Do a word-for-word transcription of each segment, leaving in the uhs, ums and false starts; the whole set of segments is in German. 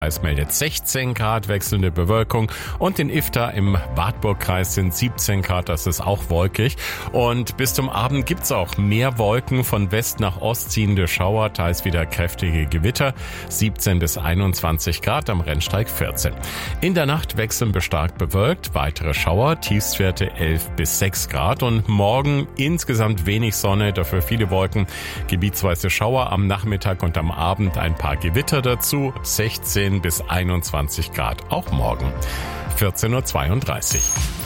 Es meldet sechzehn Grad, wechselnde Bewölkung, und in Ifta im Wartburgkreis sind siebzehn Grad, das ist auch wolkig, und bis zum Abend gibt's auch mehr Wolken, von West nach Ost ziehende Schauer, teils wieder kräftige Gewitter, siebzehn bis einundzwanzig Grad, am Rennsteig vierzehn. In der Nacht wechseln bestarkt bewölkt, weitere Schauer, Tiefstwerte elf bis sechs Grad, und morgen insgesamt wenig Sonne, dafür viele Wolken, gebietsweise Schauer, am Nachmittag und am Abend ein paar Gewitter dazu, sechzehn bis einundzwanzig Grad, auch morgen. vierzehn Uhr zweiunddreißig.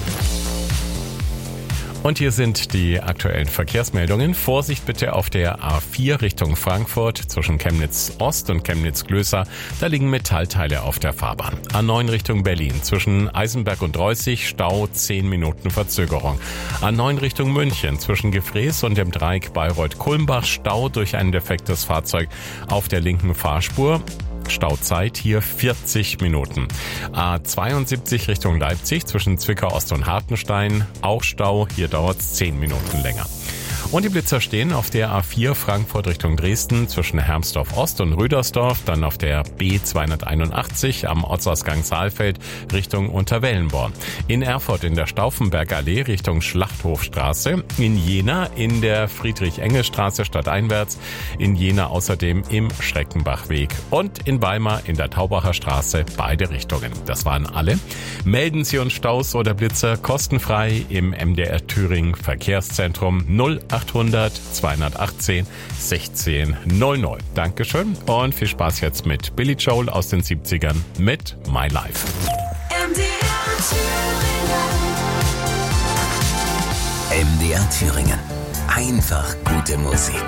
Und hier sind die aktuellen Verkehrsmeldungen. Vorsicht bitte auf der A vier Richtung Frankfurt zwischen Chemnitz Ost und Chemnitz Glösa. Da liegen Metallteile auf der Fahrbahn. A neun Richtung Berlin zwischen Eisenberg und Reußig, Stau, zehn Minuten Verzögerung. A neun Richtung München zwischen Gefrees und dem Dreieck Bayreuth-Kulmbach, Stau durch ein defektes Fahrzeug auf der linken Fahrspur. Stauzeit hier vierzig Minuten. A zweiundsiebzig Richtung Leipzig zwischen Zwickau Ost und Hartenstein, auch Stau, hier dauert's zehn Minuten länger. Und die Blitzer stehen auf der A vier Frankfurt Richtung Dresden zwischen Hermsdorf Ost und Rüdersdorf, dann auf der B zweihunderteinundachtzig am Ortsausgang Saalfeld Richtung Unterwellenborn. In Erfurt in der Stauffenbergallee Richtung Schlachthofstraße, in Jena in der Friedrich-Engels-Straße stadteinwärts, in Jena außerdem im Schreckenbachweg und in Weimar in der Taubacher Straße, beide Richtungen. Das waren alle. Melden Sie uns Staus oder Blitzer kostenfrei im M D R Thüringen Verkehrszentrum null achthundert zweihundertachtzehn sechzehn null null. Dankeschön und viel Spaß jetzt mit Billy Joel aus den siebzigern mit My Life. M D R Thüringen. M D R Thüringen. Einfach gute Musik.